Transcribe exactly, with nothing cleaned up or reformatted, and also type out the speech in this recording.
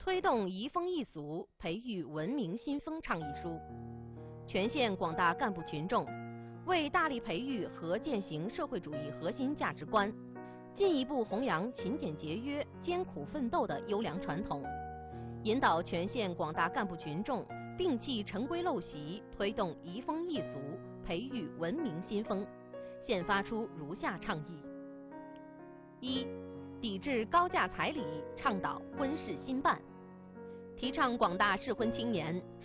推动移风易俗，培育文明新风倡议书，全县广大干部群众为大力培育和践行社会主义核心价值观，进一步弘扬勤俭节约、艰苦奋斗的优良传统，引导全县广大干部群众摒弃陈规陋习，推动移风易俗，培育文明新风，现发出如下倡议：一、抵制高价彩礼，倡导婚事兴办，提倡广大适婚青年